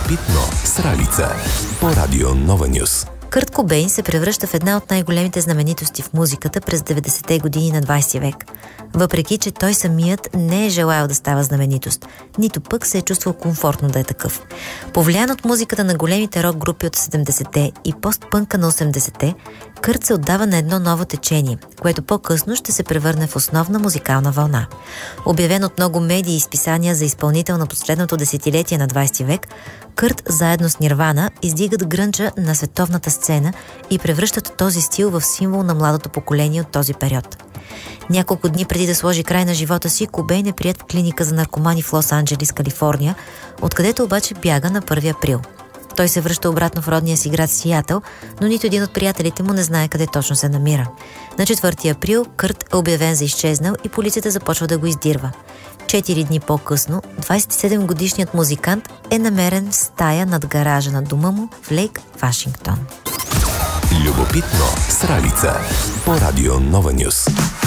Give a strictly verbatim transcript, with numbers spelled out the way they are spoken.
Любопитно с Ралица по Радио Нова Нюс. Кърт Кобейн се превръща в една от най-големите знаменитости в музиката през деветдесетте години на двадесети век. Въпреки че той самият не е желаял да става знаменитост, нито пък се е чувствал комфортно да е такъв. Повлиян от музиката на големите рок групи от седемдесетте и постпънка на осемдесетте, Кърт се отдава на едно ново течение, което по-късно ще се превърне в основна музикална вълна. Обявен от много медии и списания за изпълнител на последното десетилетие на двадесети век, Кърт заедно с Нирвана издигат грънджа на световната сцена и превръщат този стил в символ на младото поколение от този период. Няколко дни преди да сложи край на живота си, Кобейн е приет в клиника за наркомани в Лос-Анджелис, Калифорния, откъдето обаче бяга на първи април. Той се връща обратно в родния си град Сиатъл, но нито един от приятелите му не знае къде точно се намира. На четвърти април Кърт е обявен за изчезнал и полицията започва да го издирва. Четири дни по-късно, двадесет и седем годишният музикант е намерен в стая над гаража на дома му в Лейк, Вашингтон. Любопитно с Ралица по Радио Нова Нюс.